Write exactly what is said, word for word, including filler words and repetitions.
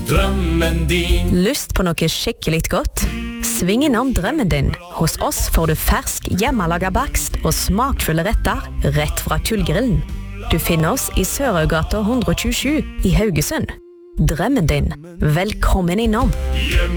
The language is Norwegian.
drømmen din. Lyst på noe skikkelig godt? Sving innom drømmen din. Hos oss får du fersk, hjemmelaga bakst og smakfulle retter rett fra Tullgrillen. Du finner oss i Sørøygata one twenty-seven i Haugesund. Drømmen din. Velkommen innom.